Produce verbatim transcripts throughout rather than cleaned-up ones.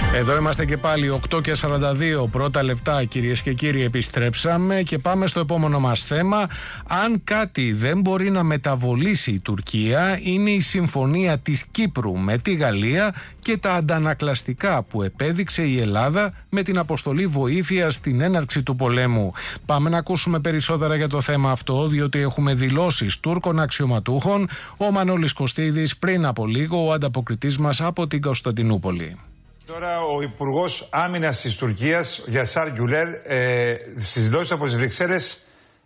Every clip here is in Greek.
Εδώ είμαστε και πάλι οκτώ και σαράντα δύο πρώτα λεπτά, κυρίες και κύριοι, επιστρέψαμε και πάμε στο επόμενο μας θέμα. Αν κάτι δεν μπορεί να μεταβολήσει η Τουρκία, είναι η συμφωνία της Κύπρου με τη Γαλλία και τα αντανακλαστικά που επέδειξε η Ελλάδα με την αποστολή βοήθειας στην έναρξη του πολέμου. Πάμε να ακούσουμε περισσότερα για το θέμα αυτό, διότι έχουμε δηλώσεις Τούρκων αξιωματούχων. Ο Μανώλης Κωστίδης, πριν από λίγο ο ανταποκριτής μας από την Κωνσταντινούπολη. Τώρα ο Υπουργός Άμυνας της Τουρκίας, Γιασάρ Γκουλέρ, ε, στις δηλώσεις από τις Βρυξέλλες,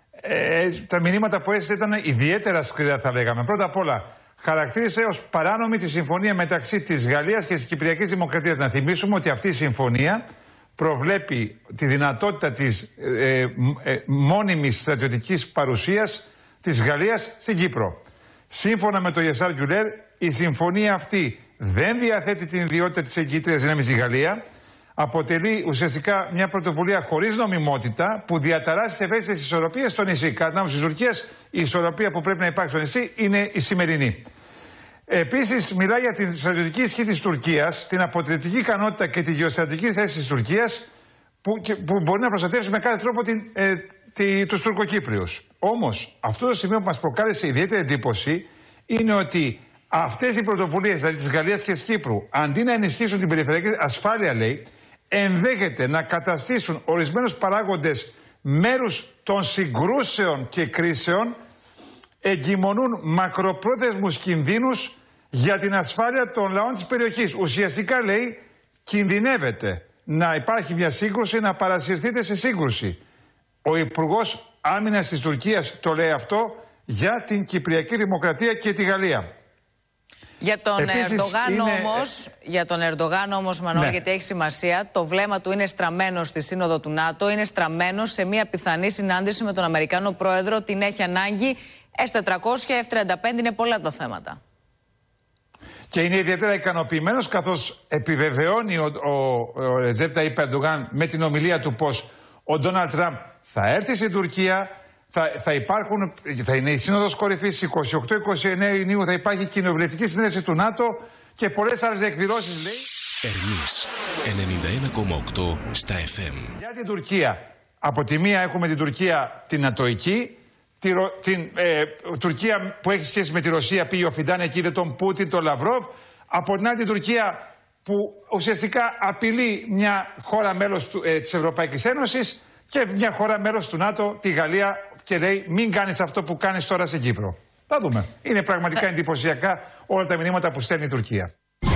ε, τα μηνύματα που έστειλε ήταν ιδιαίτερα σκληρά, θα λέγαμε. Πρώτα απ' όλα, χαρακτήρισε ως παράνομη τη συμφωνία μεταξύ της Γαλλίας και της Κυπριακής Δημοκρατίας. Να θυμίσουμε ότι αυτή η συμφωνία προβλέπει τη δυνατότητα της ε, ε, ε, μόνιμης στρατιωτικής παρουσίας της Γαλλίας στην Κύπρο. Σύμφωνα με τον Γιασάρ Γκουλέρ, η συμφωνία αυτή δεν διαθέτει την ιδιότητα της εγκύτριας δύναμης η Γαλλία. Αποτελεί ουσιαστικά μια πρωτοβουλία χωρίς νομιμότητα που διαταράσσει τις ευαίσθητες ισορροπίες στο νησί. Κατά την άποψη της Τουρκίας, η ισορροπία που πρέπει να υπάρξει στο νησί είναι η σημερινή. Επίσης, μιλάει για τη στρατιωτική ισχύ της Τουρκίας, την αποτρεπτική ικανότητα και τη γεωστρατηγική θέση της Τουρκίας που, που μπορεί να προστατεύσει με κάθε τρόπο την, ε, τη, τους Τουρκοκύπριους. Όμως, αυτό το σημείο που μας προκάλεσε ιδιαίτερη εντύπωση είναι ότι αυτές οι πρωτοβουλίες, δηλαδή της Γαλλίας και της Κύπρου, αντί να ενισχύσουν την περιφερειακή ασφάλεια, λέει, ενδέχεται να καταστήσουν ορισμένους παράγοντες μέρους των συγκρούσεων και κρίσεων, εγκυμονούν μακροπρόθεσμους κινδύνους για την ασφάλεια των λαών της περιοχής. Ουσιαστικά, λέει, κινδυνεύεται να υπάρχει μια σύγκρουση, να παρασυρθείτε σε σύγκρουση. Ο Υπουργός Άμυνας της Τουρκίας το λέει αυτό για την Κυπριακή Δημοκρατία και τη Γαλλία. Για τον Επίσης, Ερντογάν είναι... όμως, για τον Ερντογάν όμως, Μανώλη, ναι, γιατί έχει σημασία, το βλέμμα του είναι στραμμένο στη Σύνοδο του ΝΑΤΟ, είναι στραμμένο σε μια πιθανή συνάντηση με τον Αμερικάνο Πρόεδρο, την έχει ανάγκη. ες τετρακόσια, εφ τριάντα πέντε, είναι πολλά τα θέματα. Και είναι ιδιαίτερα ικανοποιημένος, καθώς επιβεβαιώνει ο, ο, ο Ρετζέπ Ταΐπ Ερντογάν με την ομιλία του πως ο Ντόναλντ Τραμπ θα έρθει στην Τουρκία. Θα, θα, υπάρχουν, θα είναι η Σύνοδος Κορυφής είκοσι οκτώ είκοσι εννέα Ιουνίου, θα υπάρχει κοινοβουλευτική συνέλευση του ΝΑΤΟ και πολλές άλλες εκδηλώσεις, λέει. Ερμής ενενήντα ένα κόμμα οκτώ στα εφ εμ. Για την Τουρκία. Από τη μία έχουμε την Τουρκία την Νατοϊκή, τη, την ε, Τουρκία που έχει σχέση με τη Ρωσία, πήγε ο Φιντάν εκεί, είδε τον Πούτιν, τον Λαυρόβ. Από την άλλη την Τουρκία που ουσιαστικά απειλεί μια χώρα μέλος του, ε, της Ευρωπαϊκής Ένωσης και μια χώρα μέλος του ΝΑΤΟ, τη Γαλλία, και λέει μην κάνεις αυτό που κάνεις τώρα στην Κύπρο. Θα δούμε. Είναι πραγματικά εντυπωσιακά όλα τα μηνύματα που στέλνει η Τουρκία.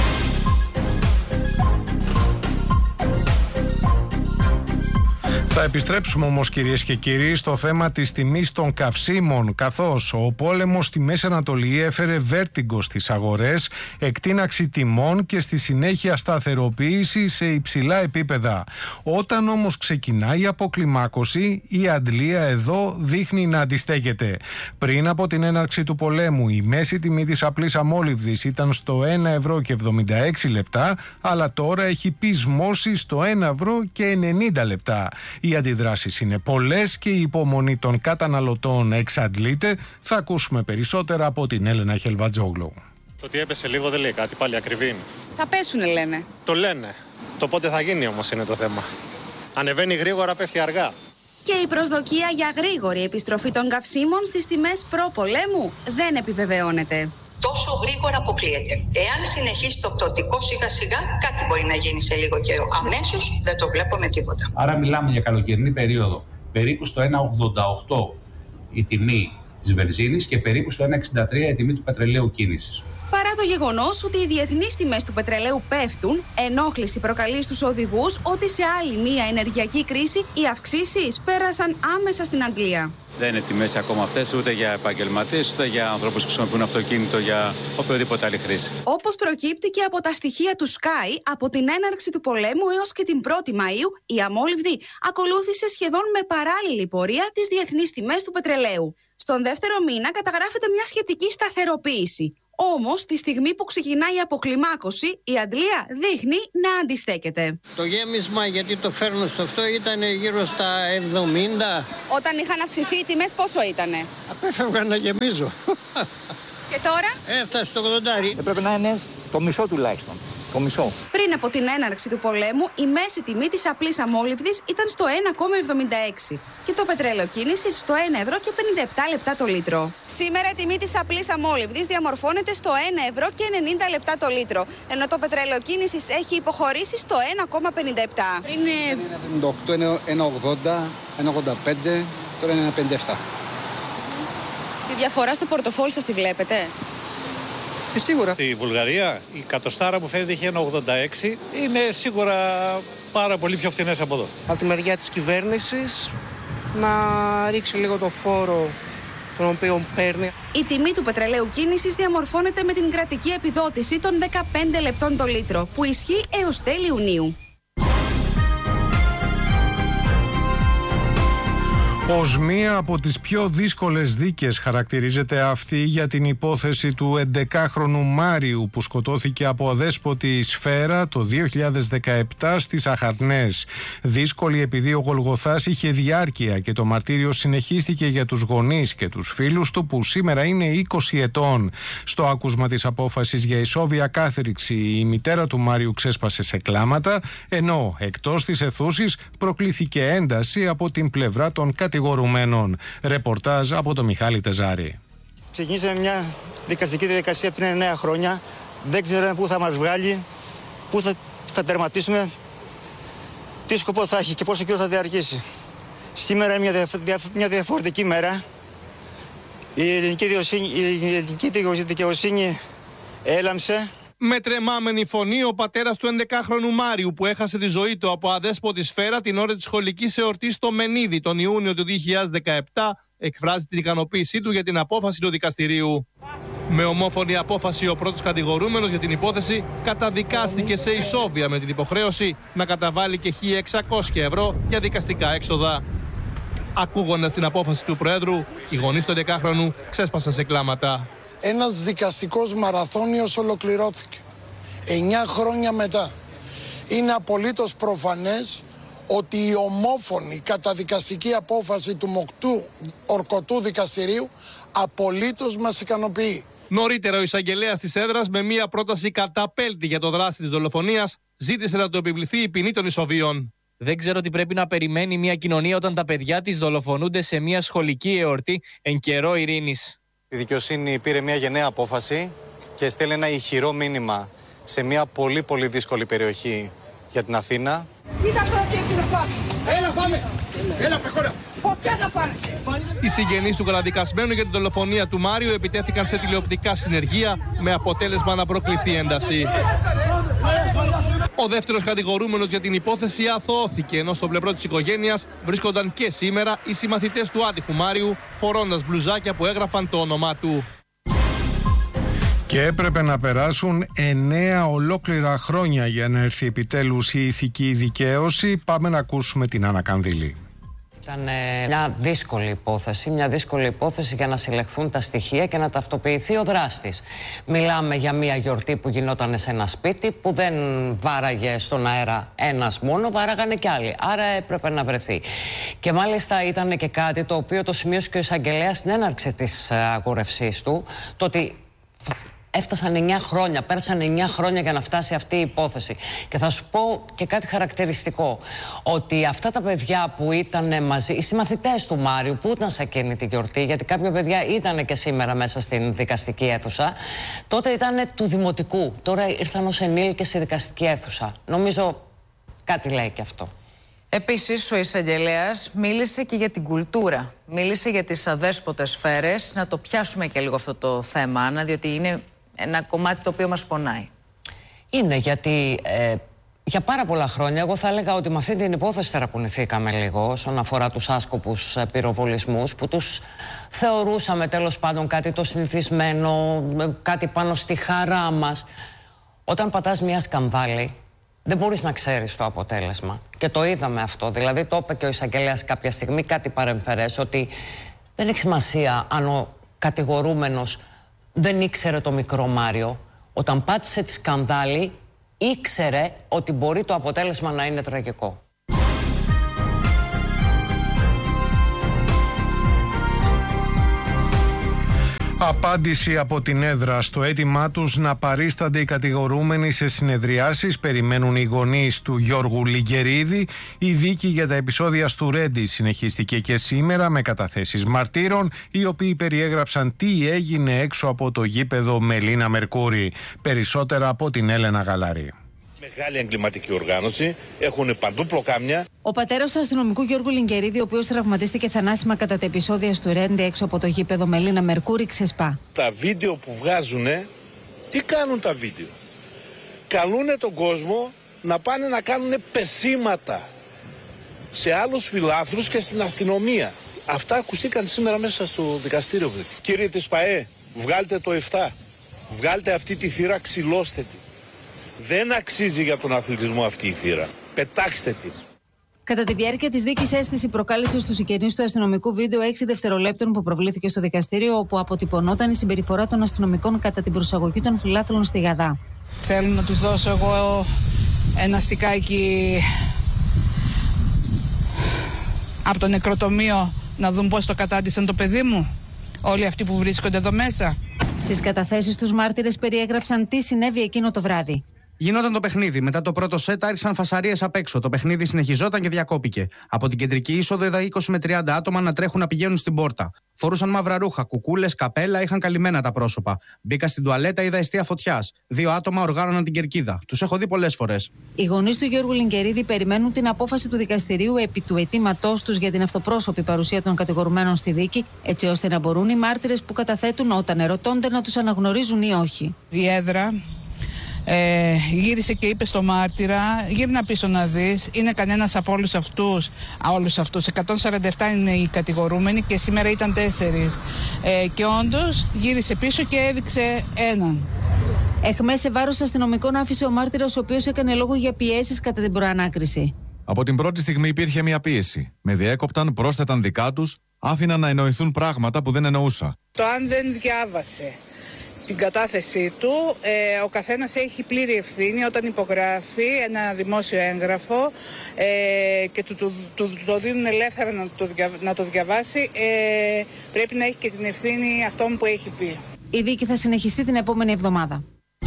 Θα επιστρέψουμε όμως, κυρίες και κύριοι, στο θέμα της τιμής των καυσίμων, καθώς ο πόλεμος στη Μέση Ανατολή έφερε βέρτιγκο στις αγορές, εκτείναξη τιμών και στη συνέχεια σταθεροποίηση σε υψηλά επίπεδα. Όταν όμως ξεκινάει η αποκλιμάκωση, η αντλία εδώ δείχνει να αντιστέκεται. Πριν από την έναρξη του πολέμου, η μέση τιμή της απλής αμόλυβδης ήταν στο ένα ευρώ και εβδομήντα έξι λεπτά, αλλά τώρα έχει πεισμώσει στο ένα ευρώ και ενενήντα λεπτά. Οι αντιδράσεις είναι πολλές και η υπομονή των καταναλωτών εξαντλείται. Θα ακούσουμε περισσότερα από την Έλενα Χελβατζόγλου. Το ότι έπεσε λίγο δεν λέει κάτι, πάλι ακριβή είναι. Θα πέσουνε, λένε. Το λένε. Το πότε θα γίνει όμως είναι το θέμα. Ανεβαίνει γρήγορα, πέφτει αργά. Και η προσδοκία για γρήγορη επιστροφή των καυσίμων στις τιμές προ-πολέμου δεν επιβεβαιώνεται. Τόσο γρήγορα αποκλείεται. Εάν συνεχίσει το πτωτικό σιγά σιγά, κάτι μπορεί να γίνει σε λίγο καιρό. Αμέσως δεν το βλέπω με τίποτα. Άρα μιλάμε για καλοκαιρινή περίοδο. Περίπου στο ένα ογδόντα οκτώ η τιμή της βενζίνης και περίπου στο ένα εξήντα τρία η τιμή του πετρελαίου κίνησης. Παρά το γεγονός ότι οι διεθνείς τιμές του πετρελαίου πέφτουν, ενόχληση προκαλεί στους οδηγούς ότι σε άλλη μία ενεργειακή κρίση οι αυξήσεις πέρασαν άμεσα στην Αγγλία. Δεν είναι τιμές ακόμα αυτές ούτε για επαγγελματίες, ούτε για ανθρώπους που χρησιμοποιούν αυτοκίνητο για οποιοδήποτε άλλη χρήση. Όπως προκύπτει και από τα στοιχεία του Sky, από την έναρξη του πολέμου έως και την πρώτη Μαΐου, η αμόλυβδη ακολούθησε σχεδόν με παράλληλη πορεία τις διεθνείς τιμές του πετρελαίου. Στον δεύτερο μήνα καταγράφεται μια σχετική σταθεροποίηση. Όμως, τη στιγμή που ξεκινάει η αποκλιμάκωση, η αντλία δείχνει να αντιστέκεται. Το γέμισμα, γιατί το φέρνω στο αυτό, ήταν γύρω στα εβδομήντα. Όταν είχαν αυξηθεί οι τιμές, πόσο ήτανε? Απέφευγα να γεμίζω. Και τώρα? Έφτασε στο ογδόντα. Έπρεπε να είναι το μισό τουλάχιστον. το μισό. Πριν από την έναρξη του πολέμου, η μέση τιμή της απλής αμόλυβδης ήταν στο ένα κόμμα εβδομήντα έξι και το πετρέλαιο κίνησης στο ένα ευρώ και πενήντα επτά λεπτά το λίτρο. Σήμερα η τιμή της απλής αμόλυβδης διαμορφώνεται στο ένα ευρώ και ενενήντα λεπτά το λίτρο, ενώ το πετρέλαιο κίνησης έχει υποχωρήσει στο ένα κόμμα πενήντα επτά. Πριν ένα εβδομήντα οκτώ, ένα ογδόντα, ένα ογδόντα πέντε, τώρα είναι ένα πενήντα επτά. Τη διαφορά στο πορτοφόλι σας τη βλέπετε? Ε, σίγουρα. Στη Βουλγαρία η κατοστάρα που φαίνεται έχει ένα ογδόντα έξι, είναι σίγουρα πάρα πολύ πιο φθηνές από εδώ. Από τη μεριά της κυβέρνησης να ρίξει λίγο το φόρο τον οποίο παίρνει. Η τιμή του πετρελαίου κίνησης διαμορφώνεται με την κρατική επιδότηση των δεκαπέντε λεπτών το λίτρο, που ισχύει έως τέλη Ιουνίου. Ως μία από τις πιο δύσκολες δίκες χαρακτηρίζεται αυτή για την υπόθεση του εντεκάχρονου Μάριου που σκοτώθηκε από αδέσποτη σφαίρα το δύο χιλιάδες δεκαεπτά στις Αχαρνές. Δύσκολη επειδή ο Γολγοθάς είχε διάρκεια και το μαρτύριο συνεχίστηκε για τους γονείς και τους φίλους του που σήμερα είναι είκοσι ετών. Στο άκουσμα της απόφασης για ισόβια κάθριξη η μητέρα του Μάριου ξέσπασε σε κλάματα, ενώ εκτός της αιθούσης προκλήθηκε ένταση από την πλευρά των κατηγορουμένων. Ρεπορτάζ από τον Μιχάλη Τεζάρη. Ξεκινήσαμε μια δικαστική διαδικασία πριν εννέα χρόνια. Δεν ξέραμε πού θα μας βγάλει, πού θα, θα τερματίσουμε, τι σκοπό θα έχει και πόσο καιρό θα διαρκήσει. Σήμερα είναι μια, διαφο- διαφο- μια διαφορετική μέρα. Η ελληνική δικαιοσύνη, η ελληνική δικαιοσύνη έλαμψε. Με τρεμάμενη φωνή, ο πατέρας του ενδεκάχρονου Μάριου που έχασε τη ζωή του από αδέσποτη σφαίρα την ώρα της σχολικής εορτής στο Μενίδη τον Ιούνιο του δύο χιλιάδες δεκαεπτά εκφράζει την ικανοποίησή του για την απόφαση του δικαστηρίου. Με ομόφωνη απόφαση, ο πρώτος κατηγορούμενος για την υπόθεση καταδικάστηκε σε ισόβια με την υποχρέωση να καταβάλει και χίλια εξακόσια ευρώ για δικαστικά έξοδα. Ακούγοντας την απόφαση του Προέδρου, οι γονείς του ενδεκάχρονου ξέσπασαν σε κλάματα. Ένας δικαστικός μαραθώνιος ολοκληρώθηκε. Εννιά χρόνια μετά. Είναι απολύτως προφανές ότι η ομόφωνη καταδικαστική απόφαση του Μοκτού Ορκωτού Δικαστηρίου απολύτως μας ικανοποιεί. Νωρίτερα ο εισαγγελέας της έδρας με μία πρόταση καταπέλτη για το δράση της δολοφονίας ζήτησε να του επιβληθεί η ποινή των ισοβίων. Δεν ξέρω τι πρέπει να περιμένει μια κοινωνία όταν τα παιδιά της δολοφονούνται σε μια σχολική εορτή εν καιρό ειρήνης. Η δικαιοσύνη πήρε μια γενναία απόφαση και στέλνει ένα ηχηρό μήνυμα σε μια πολύ πολύ δύσκολη περιοχή για την Αθήνα. Κοίτα πρώτη εκεί να πάμε. Έλα πάμε. Έλα προχώρα. Φωτιά να πάνε. Οι συγγενείς του καταδικασμένου για τη δολοφονία του Μάριου επιτέθηκαν σε τηλεοπτικά συνεργεία με αποτέλεσμα να προκληθεί ένταση. Ο δεύτερος κατηγορούμενος για την υπόθεση αθωώθηκε, ενώ στο πλευρό της οικογένειας βρίσκονταν και σήμερα οι συμμαθητές του άτυχου Μάριου, φορώντας μπλουζάκια που έγραφαν το όνομά του. Και έπρεπε να περάσουν εννέα ολόκληρα χρόνια για να έρθει επιτέλους η ηθική δικαίωση. Πάμε να ακούσουμε την Άννα Κανδύλη. Ήταν μια δύσκολη υπόθεση, μια δύσκολη υπόθεση για να συλλεχθούν τα στοιχεία και να ταυτοποιηθεί ο δράστης. Μιλάμε για μια γιορτή που γινόταν σε ένα σπίτι που δεν βάραγε στον αέρα ένας μόνο, βάραγανε κι άλλοι. Άρα έπρεπε να βρεθεί. Και μάλιστα ήταν και κάτι το οποίο το σημείωσε και ο εισαγγελέας στην έναρξη της αγόρευσής του, το ότι έφτασαν εννιά χρόνια, πέρασαν εννιά χρόνια για να φτάσει αυτή η υπόθεση. Και θα σου πω και κάτι χαρακτηριστικό, ότι αυτά τα παιδιά που ήταν μαζί, οι συμμαθητές του Μάριου που ήταν σε εκείνη τη γιορτή, γιατί κάποια παιδιά ήταν και σήμερα μέσα στην δικαστική αίθουσα, τότε ήταν του δημοτικού, τώρα ήρθαν ως ενήλικες στη δικαστική αίθουσα. Νομίζω κάτι λέει και αυτό. Επίσης, ο εισαγγελέας μίλησε και για την κουλτούρα. Μίλησε για τις αδέσποτες σφαίρες. Να το πιάσουμε και λίγο αυτό το θέμα, Άννα, διότι είναι ένα κομμάτι το οποίο μας πονάει. Είναι γιατί ε, για πάρα πολλά χρόνια εγώ θα έλεγα ότι με αυτή την υπόθεση θεραπονηθήκαμε λίγο όσον αφορά τους άσκοπους πυροβολισμούς που τους θεωρούσαμε τέλος πάντων κάτι το συνηθισμένο, κάτι πάνω στη χαρά μας. Όταν πατάς μια σκανδάλη δεν μπορείς να ξέρεις το αποτέλεσμα. Και το είδαμε αυτό. Δηλαδή το είπε και ο εισαγγελέας κάποια στιγμή κάτι παρεμφερές, ότι δεν έχει σημασία αν ο κατηγορούμενος δεν ήξερε το μικρό Μάριο. Όταν πάτησε τη σκανδάλη ήξερε ότι μπορεί το αποτέλεσμα να είναι τραγικό. Απάντηση από την έδρα στο αίτημά τους να παρίστανται οι κατηγορούμενοι σε συνεδριάσεις. Περιμένουν οι γονείς του Γιώργου Λιγκερίδη. Η δίκη για τα επεισόδια του Ρέντι συνεχίστηκε και σήμερα με καταθέσεις μαρτύρων, οι οποίοι περιέγραψαν τι έγινε έξω από το γήπεδο Μελίνα Μερκούρη. Περισσότερα από την Έλενα Γαλαρή. Μεγάλη εγκληματική οργάνωση, έχουν παντού πλοκάμια. Ο πατέρας του αστυνομικού Γιώργου Λιγκερίδη, ο οποίος τραυματίστηκε θανάσιμα κατά τα επεισόδια του Ρέντι έξω από το γήπεδο Μελίνα Μερκούρη, ξεσπά. Τα βίντεο που βγάζουνε, τι κάνουν τα βίντεο? Καλούνε τον κόσμο να πάνε να κάνουν πεσήματα σε άλλους φιλάθλους και στην αστυνομία. Αυτά ακουστήκαν σήμερα μέσα στο δικαστήριο. Κύριε της ΠΑΕ, βγάλτε το εφτά. Βγάλτε αυτή τη θύρα, ξυλώστε τη. Δεν αξίζει για τον αθλητισμό αυτή η θύρα. Πετάξτε την. Κατά τη διάρκεια της δίκης, αίσθηση προκάλεσε στους συγγενείς του αστυνομικού βίντεο έξι δευτερολέπτων που προβλήθηκε στο δικαστήριο, όπου αποτυπωνόταν η συμπεριφορά των αστυνομικών κατά την προσαγωγή των φιλάθλων στη Γαδά. Θέλω να τους δώσω εγώ ένα στικάκι από το νεκροτομείο να δουν πώς το κατάντησαν το παιδί μου. Όλοι αυτοί που βρίσκονται εδώ μέσα. Στις καταθέσεις τους, μάρτυρες περιέγραψαν τι συνέβη εκείνο το βράδυ. Γινόταν το παιχνίδι. Μετά το πρώτο σετ άρχισαν φασαρίες απ' έξω. Το παιχνίδι συνεχιζόταν και διακόπηκε. Από την κεντρική είσοδο είδα είκοσι με τριάντα άτομα να τρέχουν να πηγαίνουν στην πόρτα. Φορούσαν μαύρα ρούχα, κουκούλες, καπέλα, είχαν καλυμμένα τα πρόσωπα. Μπήκα στην τουαλέτα, είδα εστία φωτιάς. Δύο άτομα οργάνωναν την κερκίδα. Τους έχω δει πολλές φορές. Οι γονείς του Γιώργου Λιγκερίδη περιμένουν την απόφαση του δικαστηρίου επί του αιτήματός τους για την αυτοπρόσωπη παρουσία των κατηγορουμένων στη δίκη, έτσι ώστε να μπορούν οι μάρτυρες που καταθέτουν όταν ερωτώνται να τους αναγνωρίζουν ή όχι. Η έδρα Ε, γύρισε και είπε στο μάρτυρα, γύρνα πίσω να δεις, είναι κανένας από όλους αυτούς, α, όλους αυτούς, εκατόν σαράντα επτά είναι οι κατηγορούμενοι και σήμερα ήταν τέσσερις. Ε, και όντως γύρισε πίσω και έδειξε έναν. Εχμές σε βάρος αστυνομικών άφησε ο μάρτυρας, ο οποίος έκανε λόγο για πιέσεις κατά την προανάκριση. Από την πρώτη στιγμή υπήρχε μια πίεση. Με διέκοπταν, πρόσθεταν δικά τους, άφηναν να εννοηθούν πράγματα που δεν εννοούσα. Το αν δεν διάβασε την κατάθεσή του, ε, ο καθένας έχει πλήρη ευθύνη όταν υπογράφει ένα δημόσιο έγγραφο ε, και του, του, του, του το δίνουν ελεύθερα να το, να το διαβάσει, ε, πρέπει να έχει και την ευθύνη αυτόν που έχει πει. Η δίκη θα συνεχιστεί την επόμενη εβδομάδα.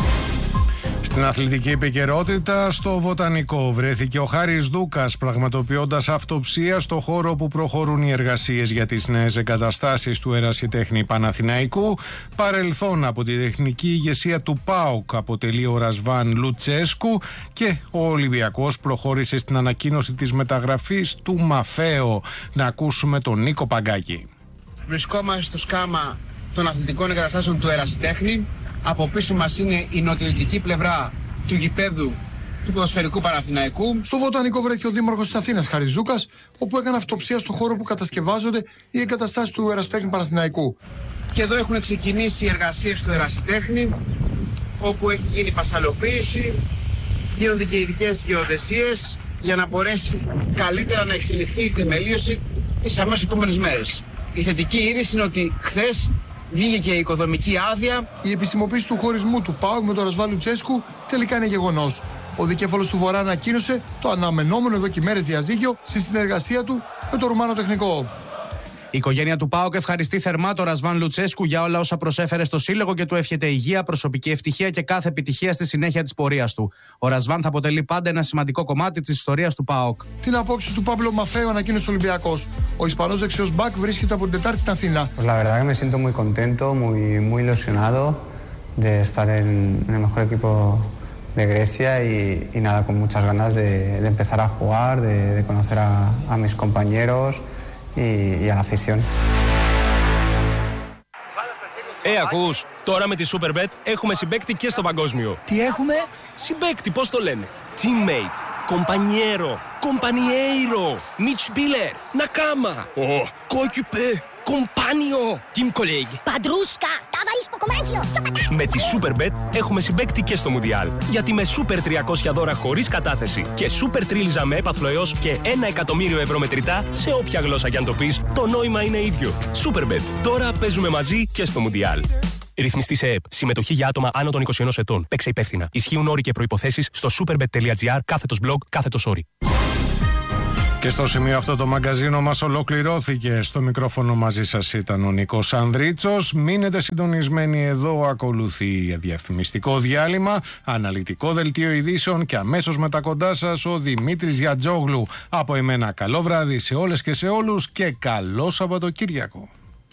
Στην αθλητική επικαιρότητα, στο Βοτανικό βρέθηκε ο Χάρης Δούκας πραγματοποιώντας αυτοψία στο χώρο που προχωρούν οι εργασίες για τις νέες εγκαταστάσεις του Ερασιτέχνη Παναθηναϊκού. Παρελθόν από τη τεχνική ηγεσία του ΠΑΟΚ αποτελεί ο Ρασβάν Λουτσέσκου και ο Ολυμπιακός προχώρησε στην ανακοίνωση της μεταγραφής του Μαφέο. Να ακούσουμε τον Νίκο Παγκάκη. Βρισκόμαστε στο σκάμα των αθλητικών εγκαταστάσεων του Ερασιτέχνη. Από πίσω μας είναι η νοτιοδυτική πλευρά του γηπέδου του ποδοσφαιρικού Παναθηναϊκού. Στο Βοτανικό βρέθηκε ο Δήμαρχος της Αθήνας, Χάρης Ζούκας, όπου έκανε αυτοψία στο χώρο που κατασκευάζονται οι εγκαταστάσεις του Ερασιτέχνη Παναθηναϊκού. Και εδώ έχουν ξεκινήσει οι εργασίες του Ερασιτέχνη, όπου έχει γίνει πασαλοποίηση, γίνονται και ειδικές γεωδεσίες για να μπορέσει καλύτερα να εξελιχθεί η θεμελίωση τις αμέσως επόμενες μέρες. Η θετική είδηση είναι ότι χθες βγήκε η οικοδομική άδεια. Η επισημοποίηση του χωρισμού του ΠΑΟΚ με τον Ρασβάν Λουτσέσκου τελικά είναι γεγονός. Ο δικέφαλος του Βορρά ανακοίνωσε το αναμενόμενο εδώ και μέρες διαζύγιο στη συνεργασία του με το Ρουμάνο Τεχνικό. Η οικογένεια του ΠΑΟΚ ευχαριστεί θερμά τον Ρασβάν Λουτσέσκου για όλα όσα προσέφερε στο σύλλογο και του εύχεται υγεία, προσωπική ευτυχία και κάθε επιτυχία στη συνέχεια της πορείας του. Ο Ρασβάν θα αποτελεί πάντα ένα σημαντικό κομμάτι της ιστορίας του ΠΑΟΚ. Την απόκτηση του Παύλο Μαφέο ανακοίνωσε ο Ολυμπιακός. Ο Ισπανός δεξιός μπακ βρίσκεται από την Τετάρτη στην Αθήνα. La verdad que me siento muy contento, muy, muy ilusionado de estar en, en el mejor equipo de Grecia y, y nada, con muchas ganas de, de empezar a jugar, de, de conocer a, a mis compañeros y, y a la afición. Ε, ακούς, τώρα με τη Superbet έχουμε συμπαίκτη και στο παγκόσμιο. Τι έχουμε? Συμπαίκτη, πώς το λένε? Teammate, compañero, compañeiro, Mitspieler, Nakama, oh, coéquipier, compagno, team colleague. Παντρούσκα, ταβαλίς ποκομάνσιο, τσοπατά. Με τη Superbet έχουμε συμπαίκτη και στο Μουντιάλ. Γιατί με Super τριακόσια δώρα χωρίς κατάθεση και Super τρίλιζα με έπαθλο έως και ένα εκατομμύριο ευρώ μετρητά σε όποια γλώσσα κι αν το πεις, το νόημα είναι ίδιο. Superbet. Τώρα παίζουμε μαζί και στο Μουντιάλ. Ρυθμιστή σε ΕΕΠ. Συμμετοχή για άτομα άνω των είκοσι ενός ετών. Παίξε υπεύθυνα. Ισχύουν όροι και προϋποθέσεις στο superbet.gr κάθετος blog κάθετος όροι. Και στο σημείο αυτό το μαγκαζίνο μας ολοκληρώθηκε. Στο μικρόφωνο μαζί σας ήταν ο Νίκος Ανδρίτσος. Μείνετε συντονισμένοι εδώ. Ακολουθεί διαφημιστικό διάλειμμα, αναλυτικό δελτίο ειδήσεων και αμέσως μετά κοντά σας ο Δημήτρης Γιατζόγλου. Από εμένα καλό βράδυ σε όλες και σε όλους και καλό Σαββατοκύριακο.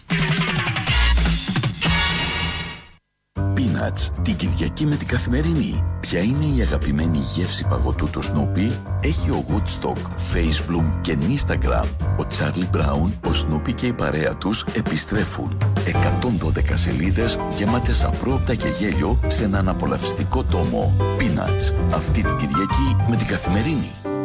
Peanuts, την Κυριακή με την Καθημερινή. Ποια είναι η αγαπημένη γεύση παγωτού του Snoopy? Έχει ο Woodstock, Facebook και Instagram. Ο Charlie Brown, ο Snoopy και η παρέα τους επιστρέφουν. εκατόν δώδεκα σελίδες γεμάτες απρόοπτα και γέλιο σε έναν απολαυστικό τόμο. Peanuts, αυτή την Κυριακή με την Καθημερινή.